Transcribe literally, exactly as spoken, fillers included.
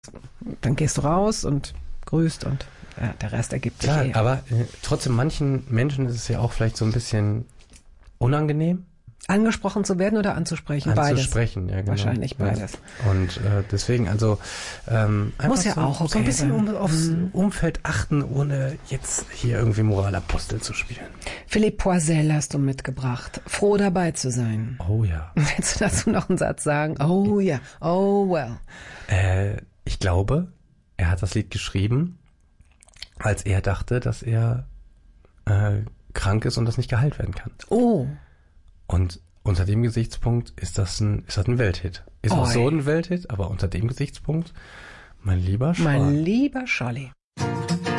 Dann gehst du raus und grüßt und ja, der Rest ergibt sich Klar, eh. aber äh, trotzdem manchen Menschen ist es ja auch vielleicht so ein bisschen unangenehm. Angesprochen zu werden oder anzusprechen? Anzusprechen, beides. ja, genau. Wahrscheinlich beides. Ja. Und äh, deswegen, also ähm, einfach Muss ja so, auch okay so ein bisschen sein. um, aufs Mhm. Umfeld achten, ohne jetzt hier irgendwie Moralapostel zu spielen. Philippe Poisel hast du mitgebracht. Froh dabei zu sein. Oh ja. Willst du dazu noch einen Satz sagen? Oh ja, oh well. Äh, ich glaube, er hat das Lied geschrieben, als er dachte, dass er äh, krank ist und das nicht geheilt werden kann. Oh. Und unter dem Gesichtspunkt ist das ein, ist das ein Welthit. Ist Oi. auch so ein Welthit, aber unter dem Gesichtspunkt, mein lieber Schwan. Mein lieber Scholli.